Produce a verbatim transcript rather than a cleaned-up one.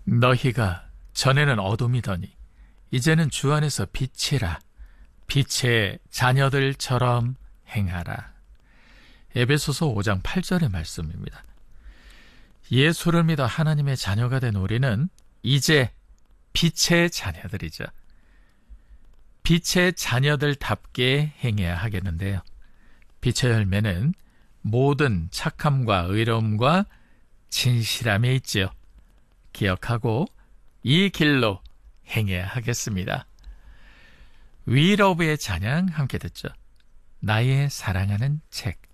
너희가 전에는 어둠이더니 이제는 주 안에서 빛이라. 빛의 자녀들처럼 행하라. 에베소서 오 장 팔 절의 말씀입니다. 예수를 믿어 하나님의 자녀가 된 우리는 이제 빛의 자녀들이죠. 빛의 자녀들답게 행해야 하겠는데요. 빛의 열매는 모든 착함과 의로움과 진실함에 있지요. 기억하고 이 길로 행해야 하겠습니다. 위러브의 찬양 함께 듣죠. 나의 사랑하는 책.